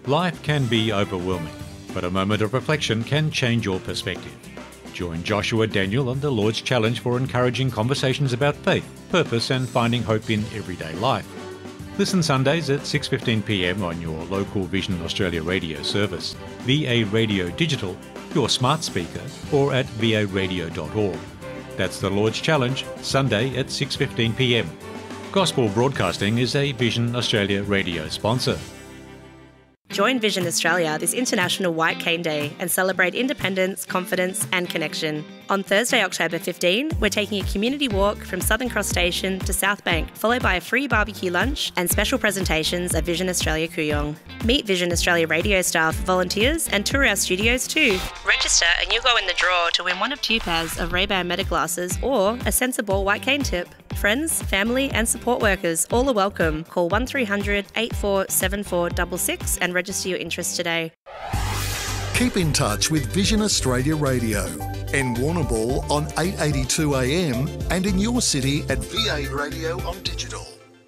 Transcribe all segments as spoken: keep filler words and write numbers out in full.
Life can be overwhelming, but a moment of reflection can change your perspective. Join Joshua Daniel on the Lord's Challenge for encouraging conversations about faith, purpose and finding hope in everyday life. Listen Sundays at six fifteen p m on your local Vision Australia radio service, V A Radio Digital, your smart speaker, or at v a radio dot org. That's the Lord's Challenge, Sunday at six fifteen p m. Gospel Broadcasting is a Vision Australia radio sponsor. Join Vision Australia this International White Cane Day and celebrate independence, confidence and connection. On Thursday, October fifteenth, we're taking a community walk from Southern Cross Station to South Bank, followed by a free barbecue lunch and special presentations at Vision Australia Kooyong. Meet Vision Australia radio staff, volunteers and tour our studios too. Register and you'll go in the draw to win one of two pairs of Ray-Ban Meta glasses or a sensible white cane tip. Friends, family and support workers all are welcome. Call one three hundred, eight four seven four six six and register your interest today. Keep in touch with Vision Australia Radio in Warrnambool on eight eighty-two A M and in your city at V A Radio on digital.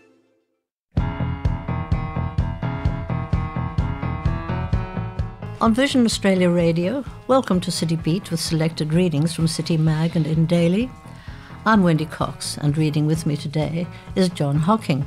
On Vision Australia Radio, welcome to City Beat with selected readings from City Mag and In Daily. I'm Wendy Cox, and reading with me today is John Hocking.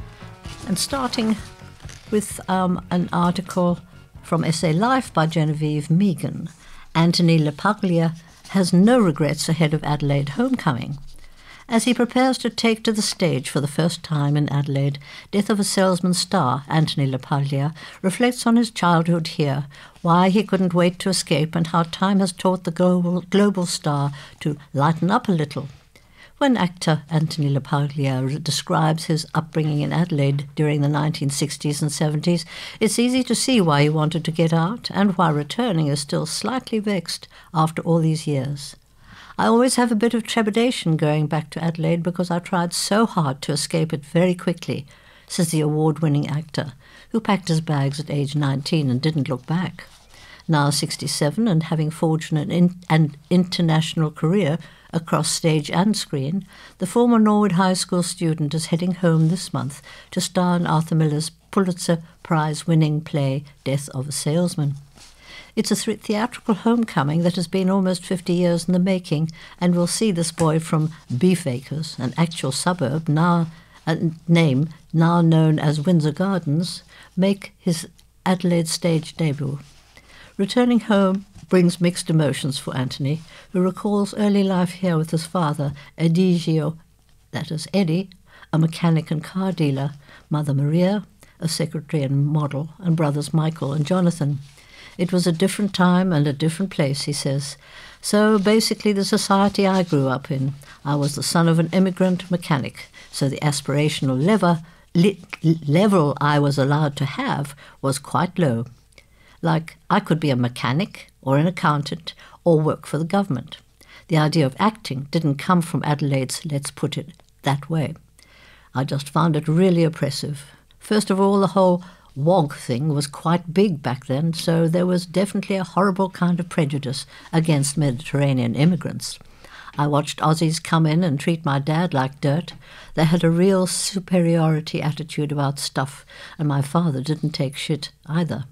And starting with um, an article from S A Life by Genevieve Megan, Anthony LaPaglia has no regrets ahead of Adelaide homecoming. As he prepares to take to the stage for the first time in Adelaide, Death of a Salesman star Anthony LaPaglia reflects on his childhood here, why he couldn't wait to escape, and how time has taught the global, global star to lighten up a little. When actor Anthony LaPaglia describes his upbringing in Adelaide during the nineteen sixties and seventies, it's easy to see why he wanted to get out and why returning is still slightly vexed after all these years. I always have a bit of trepidation going back to Adelaide because I tried so hard to escape it very quickly, says the award-winning actor, who packed his bags at age nineteen and didn't look back. Now sixty-seven and having forged an, in, an international career across stage and screen, the former Norwood High School student is heading home this month to star in Arthur Miller's Pulitzer Prize-winning play Death of a Salesman. It's a th- theatrical homecoming that has been almost fifty years in the making, and will see this boy from Beefacres, an actual suburb now a name now known as Windsor Gardens, make his Adelaide stage debut. Returning home brings mixed emotions for Anthony, who recalls early life here with his father, Edigio, that is Eddie, a mechanic and car dealer, Mother Maria, a secretary and model, and brothers Michael and Jonathan. It was a different time and a different place, he says. So basically the society I grew up in. I was the son of an immigrant mechanic, so the aspirational level, level I was allowed to have was quite low. Like, I could be a mechanic or an accountant or work for the government. The idea of acting didn't come from Adelaide's let's put it that way. I just found it really oppressive. First of all, the whole W O G thing was quite big back then, so there was definitely a horrible kind of prejudice against Mediterranean immigrants. I watched Aussies come in and treat my dad like dirt. They had a real superiority attitude about stuff, and my father didn't take shit either.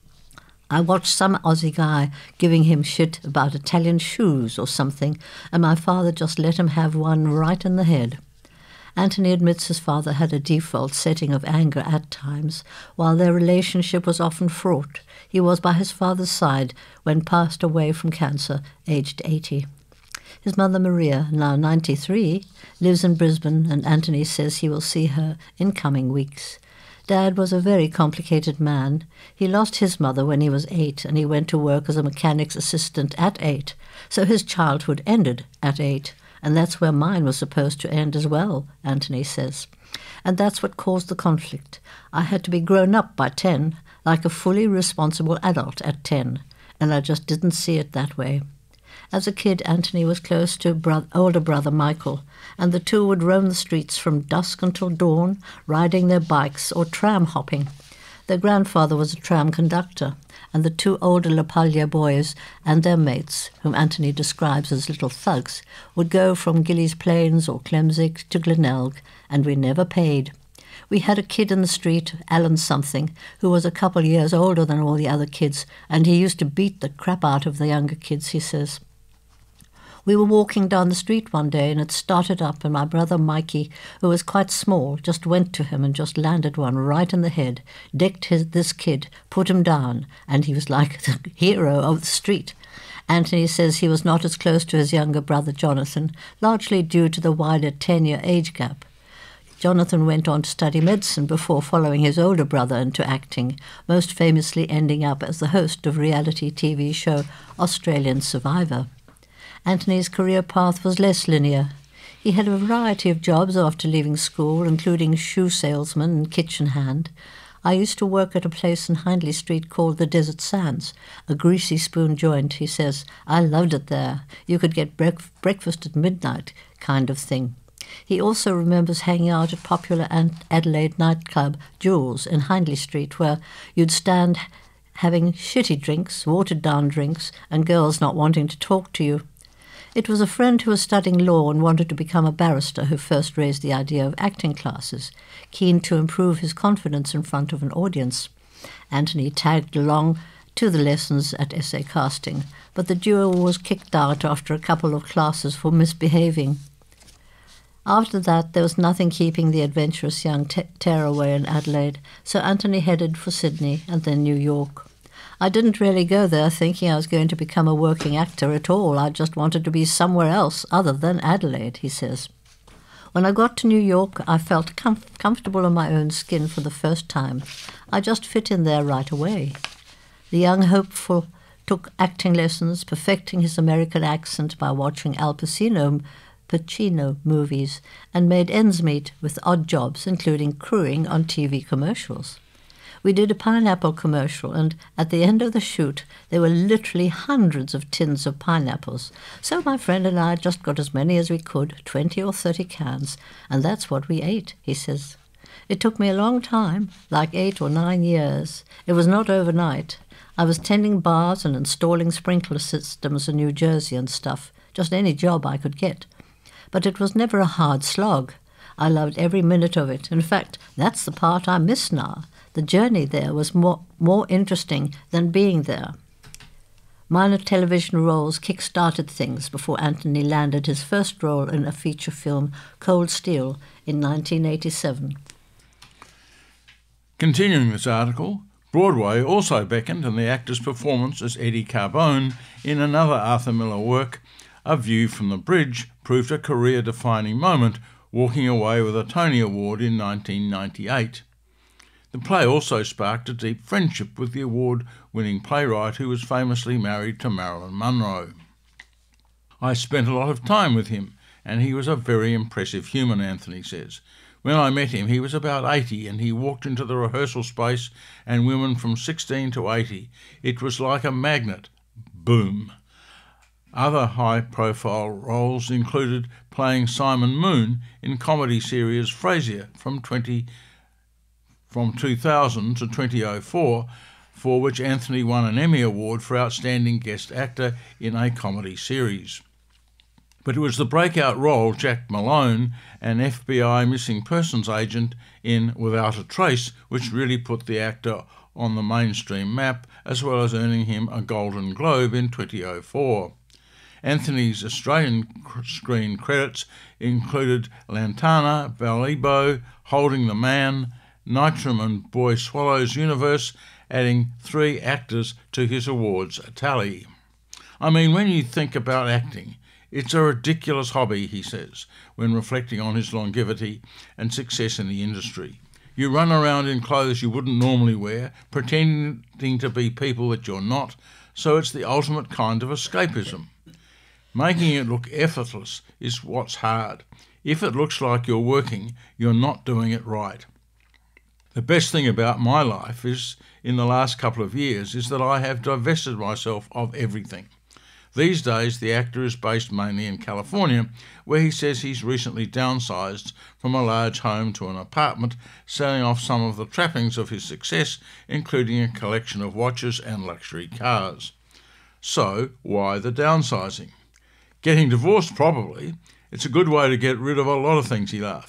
I watched some Aussie guy giving him shit about Italian shoes or something, and my father just let him have one right in the head. Anthony admits his father had a default setting of anger at times, while their relationship was often fraught. He was by his father's side when passed away from cancer, aged eighty. His mother Maria, now ninety-three, lives in Brisbane, and Anthony says he will see her in coming weeks. Dad was a very complicated man. He lost his mother when he was eight, and he went to work as a mechanic's assistant at eight, so his childhood ended at eight, and that's where mine was supposed to end as well, Anthony says. And that's what caused the conflict. I had to be grown up by ten, like a fully responsible adult at ten, and I just didn't see it that way. As a kid, Anthony was close to bro- older brother Michael, and the two would roam the streets from dusk until dawn, riding their bikes or tram hopping. Their grandfather was a tram conductor, and the two older LaPaglia boys and their mates, whom Anthony describes as little thugs, would go from Gillies Plains or Clemzig to Glenelg, and we never paid. We had a kid in the street, Alan something, who was a couple of years older than all the other kids, and he used to beat the crap out of the younger kids, he says. We were walking down the street one day and it started up, and my brother Mikey, who was quite small, just went to him and just landed one right in the head, decked his, this kid, put him down, and he was like the hero of the street. Anthony says he was not as close to his younger brother Jonathan, largely due to the wider ten-year age gap. Jonathan went on to study medicine before following his older brother into acting, most famously ending up as the host of reality T V show Australian Survivor. Anthony's career path was less linear. He had a variety of jobs after leaving school, including shoe salesman and kitchen hand. I used to work at a place in Hindley Street called the Desert Sands, a greasy spoon joint, he says. I loved it there. You could get brec- breakfast at midnight kind of thing. He also remembers hanging out at popular Adelaide nightclub Jules in Hindley Street, where you'd stand having shitty drinks, watered-down drinks, and girls not wanting to talk to you. It was a friend who was studying law and wanted to become a barrister who first raised the idea of acting classes, keen to improve his confidence in front of an audience. Anthony tagged along to the lessons at essay casting, but the duo was kicked out after a couple of classes for misbehaving. After that, there was nothing keeping the adventurous young t- tearaway in Adelaide, so Anthony headed for Sydney and then New York. I didn't really go there thinking I was going to become a working actor at all. I just wanted to be somewhere else other than Adelaide, he says. When I got to New York, I felt com- comfortable in my own skin for the first time. I just fit in there right away. The young hopeful took acting lessons, perfecting his American accent by watching Al Pacino, Pacino movies, and made ends meet with odd jobs, including crewing on T V commercials. We did a pineapple commercial, and at the end of the shoot, there were literally hundreds of tins of pineapples. So my friend and I just got as many as we could, twenty or thirty cans, and that's what we ate, he says. It took me a long time, like eight or nine years. It was not overnight. I was tending bars and installing sprinkler systems in New Jersey and stuff, just any job I could get. But it was never a hard slog. I loved every minute of it. In fact, that's the part I miss now. The journey there was more, more interesting than being there. Minor television roles kick-started things before Anthony landed his first role in a feature film, Cold Steel, in nineteen eighty-seven. Continuing this article, Broadway also beckoned in the actor's performance as Eddie Carbone in another Arthur Miller work. A View from the Bridge proved a career-defining moment, walking away with a Tony Award in nineteen ninety-eight. The play also sparked a deep friendship with the award-winning playwright who was famously married to Marilyn Monroe. I spent a lot of time with him, and he was a very impressive human, Anthony says. When I met him, he was about eighty, and he walked into the rehearsal space, and women from sixteen to eighty. It was like a magnet. Boom. Other high-profile roles included playing Simon Moon in comedy series Frasier from twenty from two thousand to twenty oh four, for which Anthony won an Emmy Award for Outstanding Guest Actor in a Comedy Series. But it was the breakout role Jack Malone, an F B I missing persons agent in Without a Trace, which really put the actor on the mainstream map, as well as earning him a Golden Globe in twenty oh four. Anthony's Australian screen credits included Lantana, Balibo, Holding the Man, Nitram and Boy Swallows Universe, adding three actors to his awards tally. I mean, when you think about acting, it's a ridiculous hobby, he says, when reflecting on his longevity and success in the industry. You run around in clothes you wouldn't normally wear, pretending to be people that you're not, so it's the ultimate kind of escapism. Making it look effortless is what's hard. If it looks like you're working, you're not doing it right. The best thing about my life is, in the last couple of years, is that I have divested myself of everything. These days, the actor is based mainly in California, where he says he's recently downsized from a large home to an apartment, selling off some of the trappings of his success, including a collection of watches and luxury cars. So, why the downsizing? Getting divorced, probably. It's a good way to get rid of a lot of things, he laughs.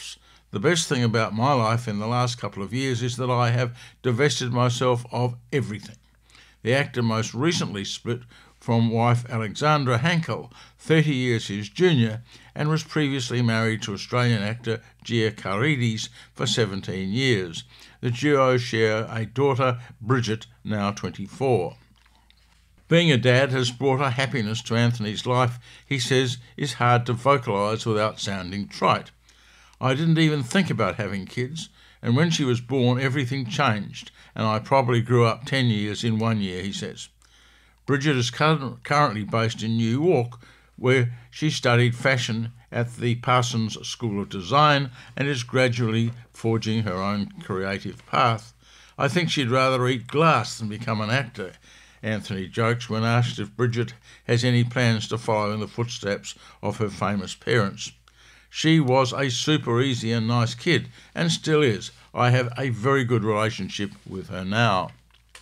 The best thing about my life in the last couple of years is that I have divested myself of everything. The actor most recently split from wife Alexandra Hankel, thirty years his junior, and was previously married to Australian actor Gia Carides for seventeen years. The duo share a daughter, Bridget, now twenty-four. Being a dad has brought a happiness to Anthony's life he says is hard to vocalise without sounding trite. I didn't even think about having kids, and when she was born everything changed, and I probably grew up ten years in one year, he says. Bridget is currently based in New York, where she studied fashion at the Parsons School of Design and is gradually forging her own creative path. I think she'd rather eat glass than become an actor, Anthony jokes when asked if Bridget has any plans to follow in the footsteps of her famous parents. She was a super easy and nice kid, and still is. I have a very good relationship with her now.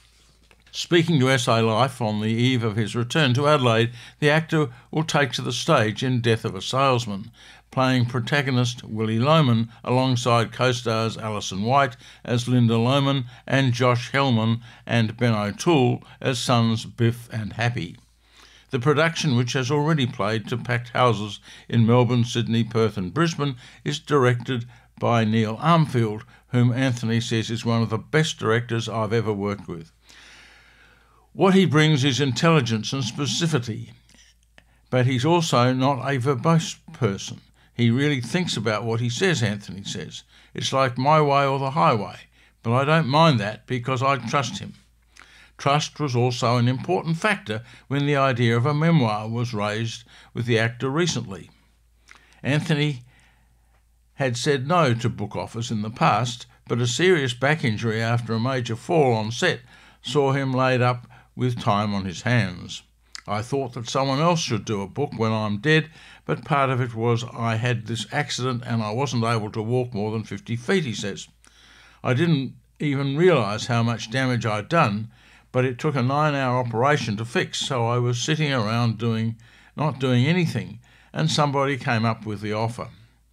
Speaking to S A Life on the eve of his return to Adelaide, the actor will take to the stage in Death of a Salesman, playing protagonist Willie Loman alongside co-stars Alison White as Linda Loman and Josh Hellman and Ben O'Toole as sons Biff and Happy. The production, which has already played to packed houses in Melbourne, Sydney, Perth and Brisbane, is directed by Neil Armfield, whom Anthony says is one of the best directors I've ever worked with. What he brings is intelligence and specificity, but he's also not a verbose person. He really thinks about what he says, Anthony says. It's like my way or the highway, but I don't mind that because I trust him. Trust was also an important factor when the idea of a memoir was raised with the actor recently. Anthony had said no to book offers in the past, but a serious back injury after a major fall on set saw him laid up with time on his hands. I thought that someone else should do a book when I'm dead, but part of it was I had this accident and I wasn't able to walk more than fifty feet, he says. I didn't even realise how much damage I'd done, but it took a nine-hour operation to fix, so I was sitting around doing, not doing anything, and somebody came up with the offer.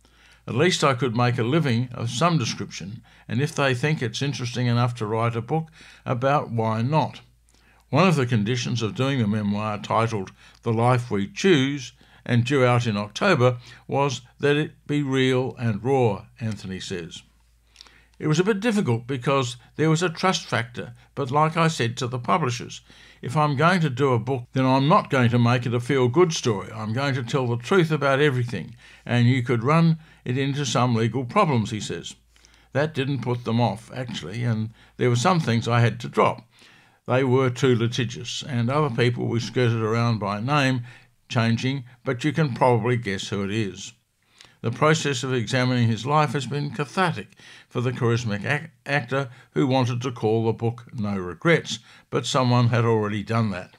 At least I could make a living of some description, and if they think it's interesting enough to write a book about, why not? One of the conditions of doing a memoir titled The Life We Choose and due out in October was that it be real and raw, Anthony says. It was a bit difficult because there was a trust factor, but like I said to the publishers, if I'm going to do a book, then I'm not going to make it a feel-good story. I'm going to tell the truth about everything, and you could run it into some legal problems, he says. That didn't put them off, actually, and there were some things I had to drop. They were too litigious, and other people we skirted around by name, changing, but you can probably guess who it is. The process of examining his life has been cathartic for the charismatic ac- actor who wanted to call the book No Regrets, but someone had already done that.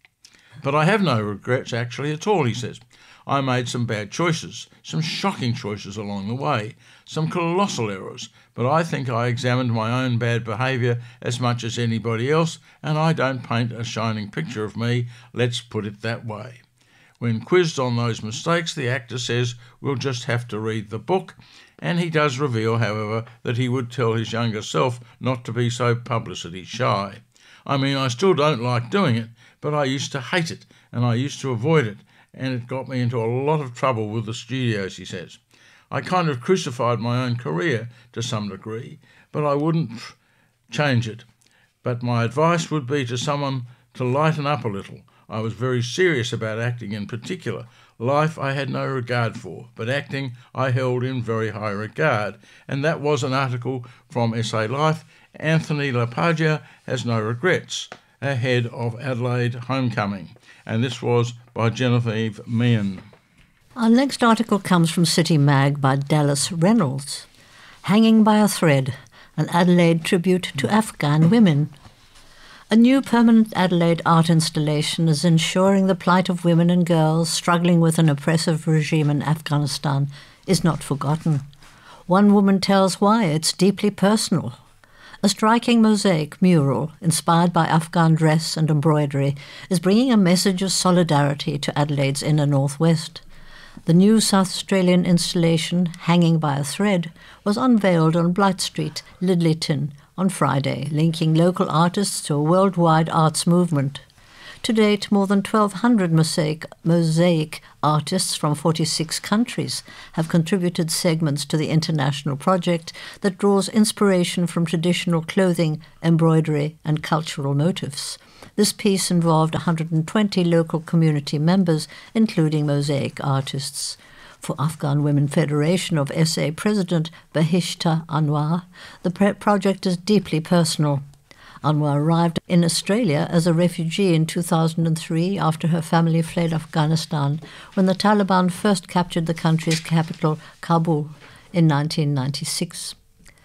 But I have no regrets actually at all, he says. I made some bad choices, some shocking choices along the way, some colossal errors, but I think I examined my own bad behaviour as much as anybody else, and I don't paint a shining picture of me, let's put it that way. When quizzed on those mistakes, the actor says we'll just have to read the book, and he does reveal, however, that he would tell his younger self not to be so publicity shy. I mean, I still don't like doing it, but I used to hate it, and I used to avoid it, and it got me into a lot of trouble with the studios, he says. I kind of crucified my own career to some degree, but I wouldn't change it. But my advice would be to someone to lighten up a little. I was very serious about acting in particular. Life I had no regard for, but acting I held in very high regard. And that was an article from S A Life. Anthony LaPaglia has no regrets, ahead of Adelaide Homecoming. And this was by Genevieve Meehan. Our next article comes from City Mag by Dallas Reynolds. Hanging by a Thread, an Adelaide tribute to Afghan women. A new permanent Adelaide art installation is ensuring the plight of women and girls struggling with an oppressive regime in Afghanistan is not forgotten. One woman tells why it's deeply personal. A striking mosaic mural, inspired by Afghan dress and embroidery, is bringing a message of solidarity to Adelaide's inner northwest. The new South Australian installation, Hanging by a Thread, was unveiled on Blight Street, Lidleyton, on Friday, linking local artists to a worldwide arts movement. To date, more than twelve hundred mosaic, mosaic artists from forty-six countries have contributed segments to the international project that draws inspiration from traditional clothing, embroidery and cultural motifs. This piece involved one hundred twenty local community members, including mosaic artists. For Afghan Women Federation of S A President Bahishta Anwar, the project is deeply personal. Anwar arrived in Australia as a refugee in two thousand three after her family fled Afghanistan when the Taliban first captured the country's capital, Kabul, in nineteen ninety-six.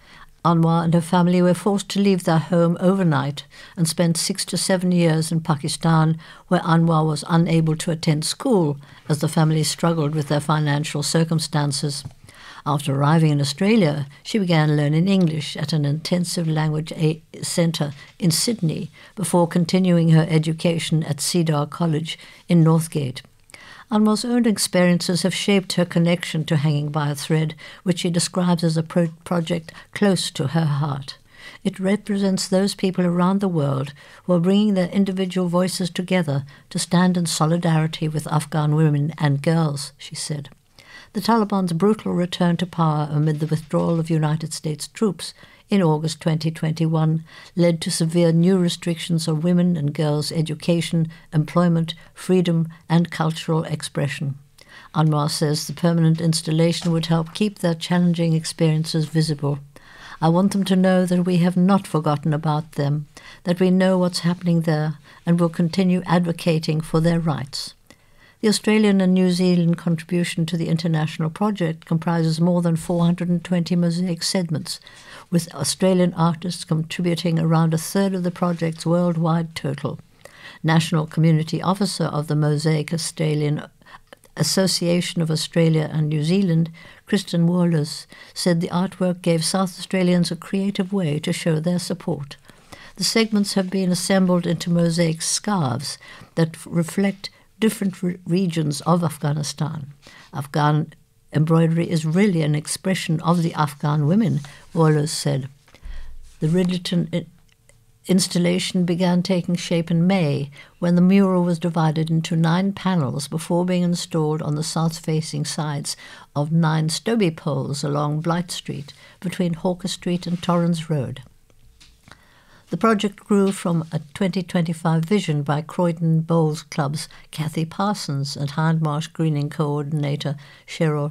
Anwar and her family were forced to leave their home overnight and spent six to seven years in Pakistan, where Anwar was unable to attend school as the family struggled with their financial circumstances. After arriving in Australia, she began learning English at an intensive language centre in Sydney before continuing her education at Cedar College in Northgate. Anwar's own experiences have shaped her connection to Hanging by a Thread, which she describes as a pro- project close to her heart. It represents those people around the world who are bringing their individual voices together to stand in solidarity with Afghan women and girls, she said. The Taliban's brutal return to power amid the withdrawal of United States troops in August twenty twenty-one led to severe new restrictions on women and girls' education, employment, freedom and cultural expression. Anwar says the permanent installation would help keep their challenging experiences visible. I want them to know that we have not forgotten about them, that we know what's happening there and will continue advocating for their rights. The Australian and New Zealand contribution to the international project comprises more than four hundred twenty mosaic segments, with Australian artists contributing around a third of the project's worldwide total. National Community Officer of the Mosaic Australian Association of Australia and New Zealand, Kristen Wallace, said the artwork gave South Australians a creative way to show their support. The segments have been assembled into mosaic scarves that reflect different re- regions of Afghanistan. Afghan embroidery is really an expression of the Afghan women, Wallace said. The Ridleyton I- installation began taking shape in May, when the mural was divided into nine panels before being installed on the south-facing sides of nine Stobie poles along Blight Street, between Hawker Street and Torrens Road. The project grew from a twenty twenty-five vision by Croydon Bowls Club's Kathy Parsons and Hindmarsh Greening Coordinator Cheryl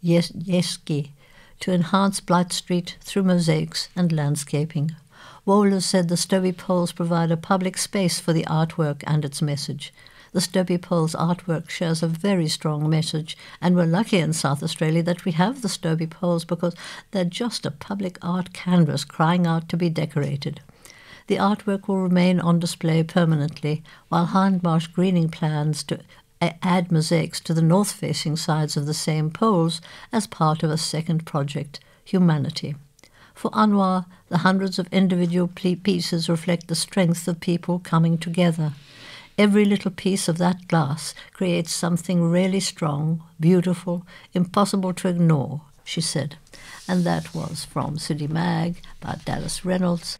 Yeski to enhance Blight Street through mosaics and landscaping. Wohler said the Stobie poles provide a public space for the artwork and its message. The Stobie poles artwork shares a very strong message, and we're lucky in South Australia that we have the Stobie poles because they're just a public art canvas crying out to be decorated. The artwork will remain on display permanently, while Hindmarsh Greening plans to add mosaics to the north-facing sides of the same poles as part of a second project, Humanity. For Anwar, the hundreds of individual pieces reflect the strength of people coming together. Every little piece of that glass creates something really strong, beautiful, impossible to ignore, she said. And that was from City Mag by Dallas Reynolds.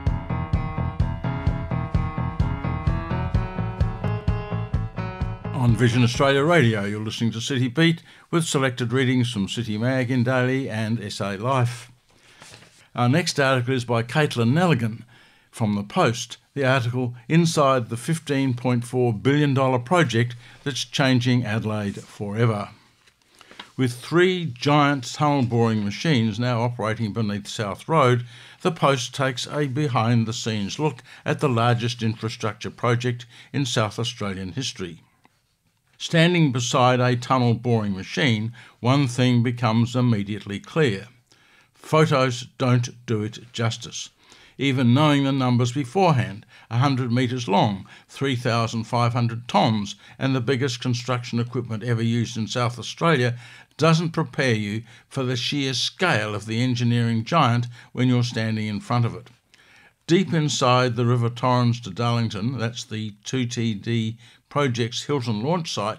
On Vision Australia Radio, you're listening to City Beat with selected readings from City Mag in Daily and S A Life. Our next article is by Caitlin Nelligan from The Post, the article Inside the fifteen point four billion dollars project that's changing Adelaide forever. With three giant tunnel boring machines now operating beneath South Road, The Post takes a behind-the-scenes look at the largest infrastructure project in South Australian history. Standing beside a tunnel boring machine, one thing becomes immediately clear. Photos don't do it justice. Even knowing the numbers beforehand, one hundred metres long, three thousand five hundred tonnes, and the biggest construction equipment ever used in South Australia, doesn't prepare you for the sheer scale of the engineering giant when you're standing in front of it. Deep inside the River Torrens to Darlington, that's the two T D project's Hilton launch site,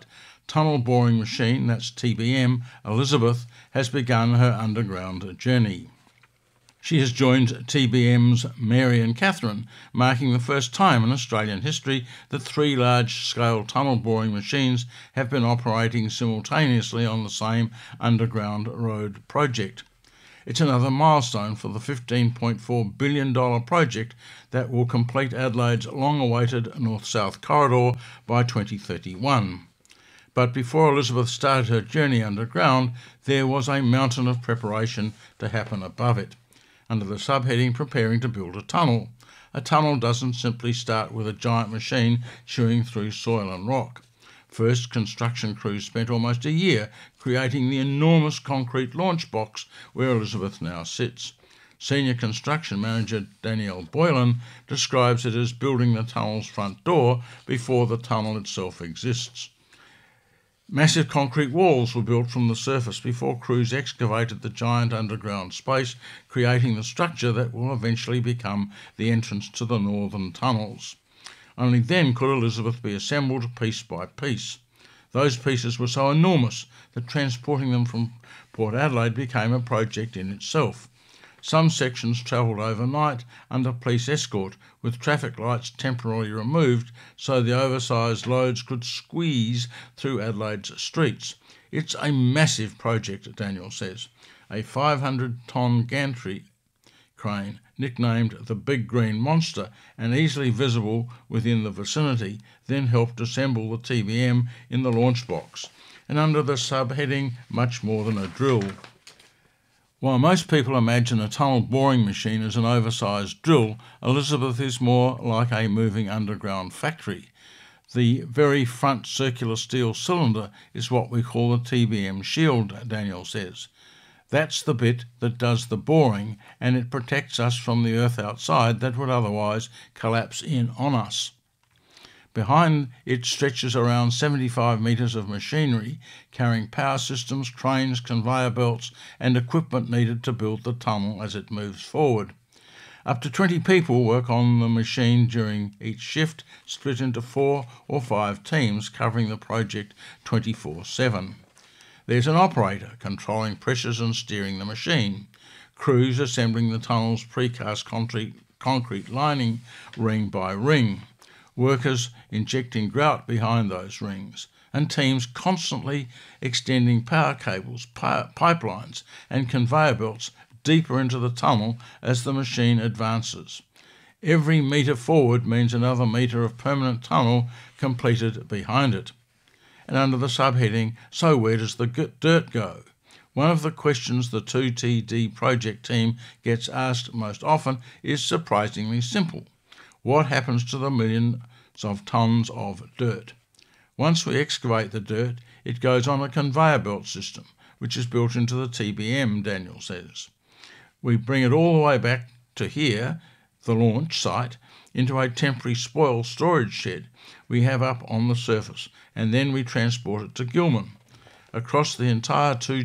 tunnel boring machine, that's T B M, Elizabeth, has begun her underground journey. She has joined T B M's Mary and Catherine, marking the first time in Australian history that three large-scale tunnel boring machines have been operating simultaneously on the same underground road project. It's another milestone for the fifteen point four billion dollars project that will complete Adelaide's long-awaited north-south corridor by twenty thirty-one. But before Elizabeth started her journey underground, there was a mountain of preparation to happen above it, under the subheading Preparing to Build a Tunnel. A tunnel doesn't simply start with a giant machine chewing through soil and rock. First, construction crews spent almost a year creating the enormous concrete launch box where Elizabeth now sits. Senior construction manager Danielle Boylan describes it as building the tunnel's front door before the tunnel itself exists. Massive concrete walls were built from the surface before crews excavated the giant underground space, creating the structure that will eventually become the entrance to the northern tunnels. Only then could Elizabeth be assembled piece by piece. Those pieces were so enormous that transporting them from Port Adelaide became a project in itself. Some sections travelled overnight under police escort, with traffic lights temporarily removed so the oversized loads could squeeze through Adelaide's streets. It's a massive project, Daniel says. A five hundred tonne gantry crane, nicknamed the Big Green Monster and easily visible within the vicinity, then helped assemble the T B M in the launch box, and under the subheading Much More Than a Drill. While most people imagine a tunnel boring machine as an oversized drill, Elizabeth is more like a moving underground factory. The very front circular steel cylinder is what we call the T B M shield, Daniel says. That's the bit that does the boring, and it protects us from the earth outside that would otherwise collapse in on us. Behind it stretches around seventy-five metres of machinery, carrying power systems, cranes, conveyor belts and equipment needed to build the tunnel as it moves forward. Up to twenty people work on the machine during each shift, split into four or five teams covering the project twenty-four seven. There's an operator controlling pressures and steering the machine, crews assembling the tunnel's precast concrete, concrete lining ring by ring, workers injecting grout behind those rings, and teams constantly extending power cables, pi- pipelines and conveyor belts deeper into the tunnel as the machine advances. Every metre forward means another metre of permanent tunnel completed behind it. And under the subheading, so where does the dirt go? One of the questions the two T D project team gets asked most often is surprisingly simple. What happens to the millions of tonnes of dirt? Once we excavate the dirt, it goes on a conveyor belt system, which is built into the T B M, Daniel says. We bring it all the way back to here, the launch site, into a temporary spoil storage shed we have up on the surface, and then we transport it to Gillman. Across the entire two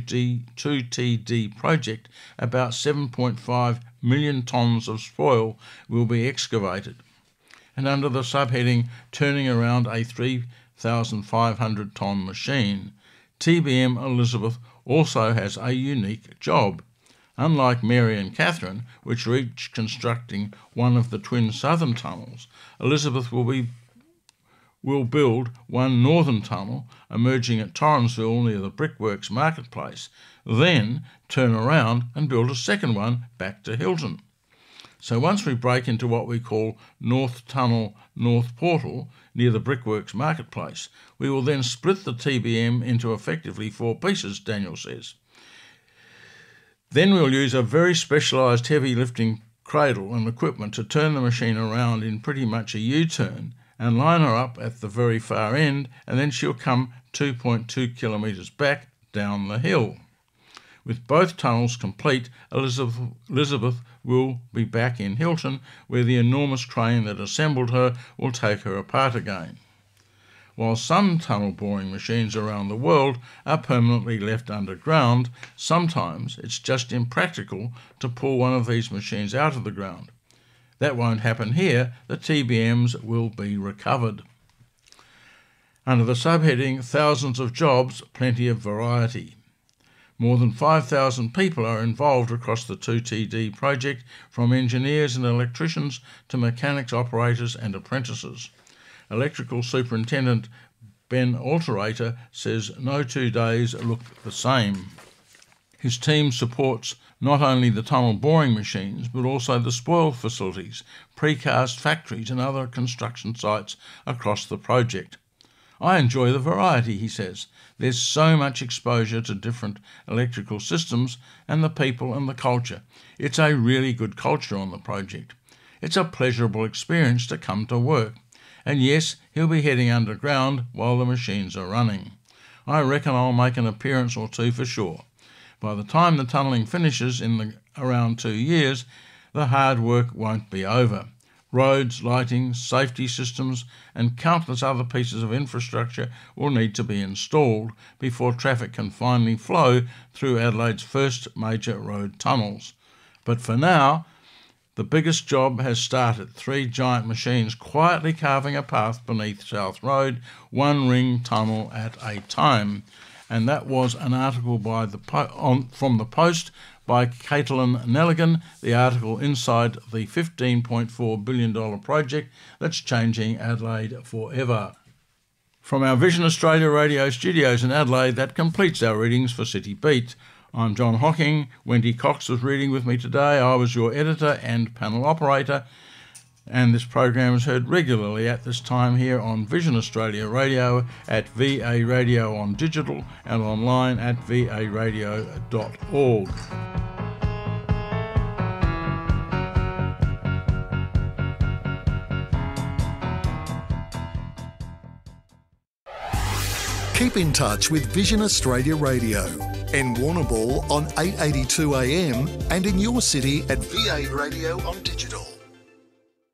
T D project, about seven point five million tonnes of spoil will be excavated. And under the subheading Turning Around a three thousand five hundred tonne machine, T B M Elizabeth also has a unique job. Unlike Mary and Catherine, which are each constructing one of the twin southern tunnels, Elizabeth will be will build one northern tunnel emerging at Torrensville near the Brickworks Marketplace, then turn around and build a second one back to Hilton. So once we break into what we call North Tunnel North Portal near the Brickworks Marketplace, we will then split the T B M into effectively four pieces, Daniel says. Then we'll use a very specialised heavy lifting cradle and equipment to turn the machine around in pretty much a U-turn and line her up at the very far end, and then she'll come two point two kilometres back down the hill. With both tunnels complete, Elizabeth, Elizabeth will be back in Hilton, where the enormous crane that assembled her will take her apart again. While some tunnel boring machines around the world are permanently left underground, sometimes it's just impractical to pull one of these machines out of the ground. That won't happen here. The T B Ms will be recovered. Under the subheading Thousands of Jobs, Plenty of Variety. More than five thousand people are involved across the two T D project, from engineers and electricians to mechanics, operators and apprentices. Electrical Superintendent Ben Alterator says no two days look the same. His team supports not only the tunnel boring machines, but also the spoil facilities, precast factories and other construction sites across the project. I enjoy the variety, he says. There's so much exposure to different electrical systems and the people and the culture. It's a really good culture on the project. It's a pleasurable experience to come to work. And yes, he'll be heading underground while the machines are running. I reckon I'll make an appearance or two for sure. By the time the tunnelling finishes in the, around two years, the hard work won't be over. Roads, lighting, safety systems and countless other pieces of infrastructure will need to be installed before traffic can finally flow through Adelaide's first major road tunnels. But for now, the biggest job has started. Three giant machines quietly carving a path beneath South Road, one ring tunnel at a time. And that was an article by the po- on, from the Post by Caitlin Nelligan, the article inside the fifteen point four billion dollars project that's changing Adelaide forever. From our Vision Australia radio studios in Adelaide, that completes our readings for City Beat. I'm John Hocking. Wendy Cox was reading with me today. I was your editor and panel operator. And this program is heard regularly at this time here on Vision Australia Radio, at V A Radio on digital and online at v a radio dot org. Keep in touch with Vision Australia Radio and Warrnambool on eight eighty-two A M and in your city at V A Radio on digital.